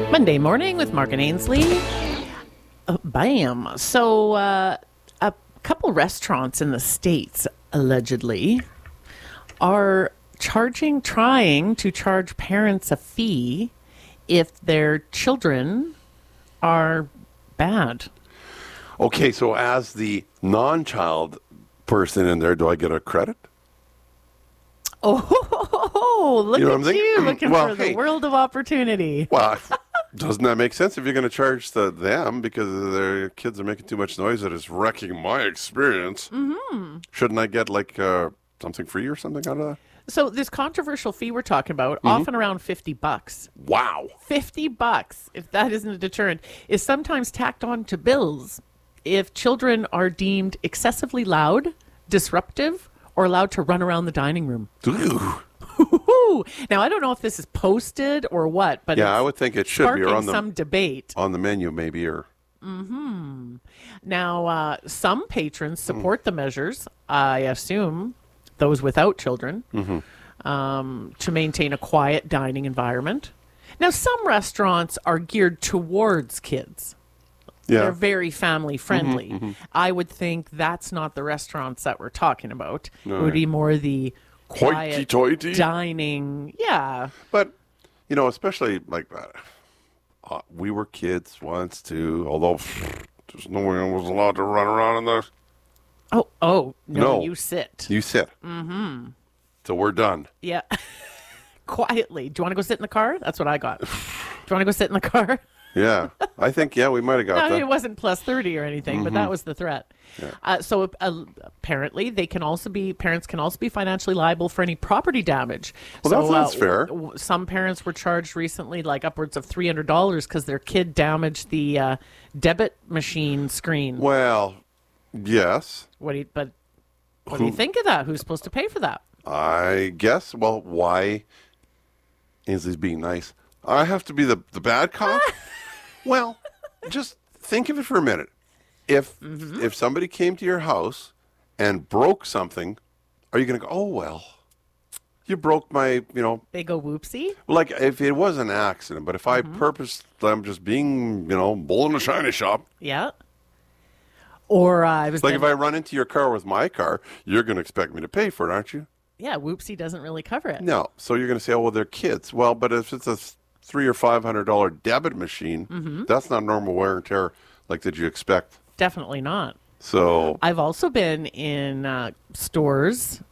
Monday morning with Mark and Ainsley. Bam. So, a couple restaurants in the States, allegedly, are trying to charge parents a fee if their children are bad. Okay, so as the non-child person in there, do I get a credit? Oh, look You know what I'm at thinking? you looking Well, for hey. the world of opportunity. Well, doesn't that make sense if you're going to charge them because their kids are making too much noise that is wrecking my experience? Mm-hmm. Shouldn't I get like something free or something out of that? So this controversial fee we're talking about, often around $50. Wow. $50, if that isn't a deterrent, is sometimes tacked on to bills if children are deemed excessively loud, disruptive, or allowed to run around the dining room. Ooh. Now, I don't know if this is posted or what, but Yeah, it's I would think it should be, or sparking on the some debate. on the menu maybe, or Now, some patrons support the measures, I assume, those without children, to maintain a quiet dining environment. Now, some restaurants are geared towards kids. They're yeah. very family friendly. I would think that's not the restaurants that we're talking about. It would be more the quiet Hoity-toity. dining. Yeah. But especially like we were kids once too. Although there's no one was allowed to run around in there. Oh, no, No. you sit. You sit. Mm-hmm. So we're done. Yeah. Quietly. Do you want to go sit in the car? That's what I got. Do you want to go sit in the car? Yeah, I think we might have got No, that. it wasn't plus 30 or anything, but that was the threat. So apparently, parents can also be financially liable for any property damage. Well, so, that's fair. Some parents were charged recently, like upwards of $300 because their kid damaged the debit machine screen. Well, yes, What do you think of that? Who's supposed to pay for that? I guess. Well, why is he being nice? I have to be the bad cop? Well, just think of it for a minute. If somebody came to your house and broke something, are you going to go, oh, well, you broke my, They go whoopsie? like if it was an accident, but if I purposed them just being, bull in a shiny shop, Yeah. Or I was like if I run into your car with my car, you're going to expect me to pay for it, aren't you? yeah, whoopsie doesn't really cover it. No. So you're going to say, oh, well, they're kids. Well, but if it's a $300 or $500 debit machine, that's not normal wear and tear like did you expect. Definitely not. So I've also been in stores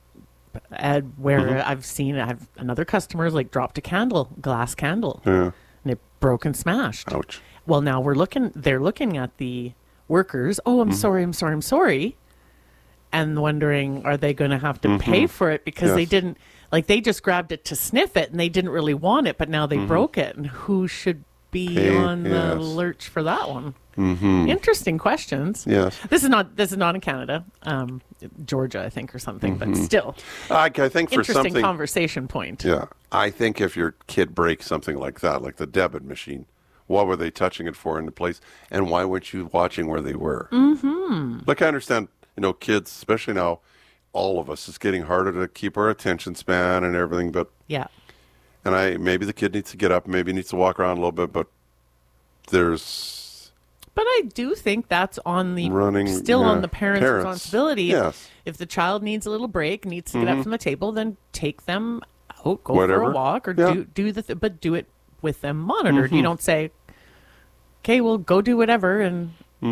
where I've another customer's like dropped a glass candle, yeah. and it broke and smashed. Ouch. Well, now they're looking at the workers. Oh, I'm sorry. And wondering, are they going to have to pay for it because they Yes. didn't, they just grabbed it to sniff it and they didn't really want it, but now they broke it. And who should be Pay, on the yes. lurch for that one? Interesting questions. Yes. This is not in Canada, Georgia, I think, or something, but still, I think for interesting something. conversation point. Yeah. I think if your kid breaks something like that, like the debit machine, what were they touching it for in the place? And why weren't you watching where they were? Mm-hmm. Like I understand, kids, especially now, all of us, it's getting harder to keep our attention span and everything. But Yeah. maybe the kid needs to get up, maybe needs to walk around a little bit, but there's But I do think that's on the Running, parent's parents. responsibility. Yes. If the child needs a little break, needs to get up from the table, then take them out, go for Whatever. a walk, or Yeah. but do it with them monitored. You don't say, "Okay, well, go do whatever," and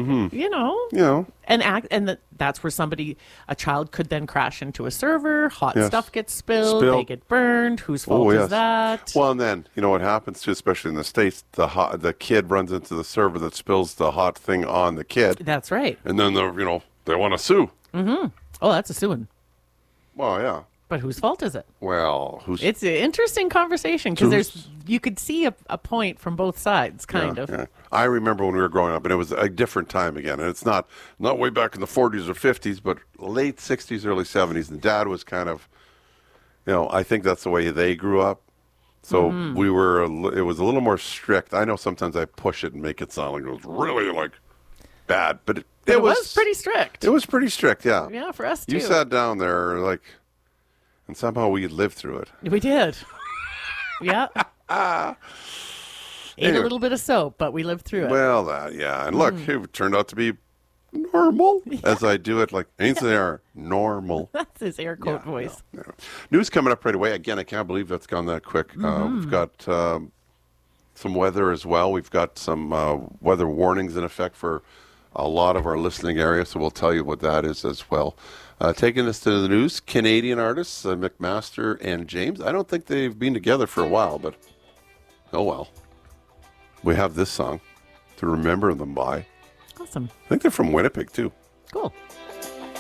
and act, and that's where a child could then crash into a server. Hot Yes. stuff gets spilled. They get burned. Whose fault is that? Well, and then what happens too, especially in the States, the kid runs into the server that spills the hot thing on the kid, That's right. and then they want to sue. Oh, that's a suing. Well, yeah. But whose fault is it? Well, It's an interesing conversation because you could see a point from both sides, kind of. Yeah. I remember when we were growing up, and it was a different time again, and it's not way back in the 40s or 50s, but late 60s, early 70s. And Dad was kind of, I think that's the way they grew up. So it was a little more strict. I know sometimes I push it and make it sound like it was really bad, but it was pretty strict. It was pretty strict, yeah. Yeah, for us too. You sat down there and somehow we lived through it. We did. Yeah. Ate a little bit of soap, but we lived through it. Well, yeah. And look, it turned out to be normal as I do it. Like, ain't there normal? That's his air quote voice. No. News coming up right away. Again, I can't believe that's gone that quick. We've got some weather as well. We've got some weather warnings in effect for a lot of our listening areas, so we'll tell you what that is as well. Taking us to the news, Canadian artists, McMaster and James. I don't think they've been together for a while, but oh well. We have this song to remember them by. Awesome. I think they're from Winnipeg, too. Cool.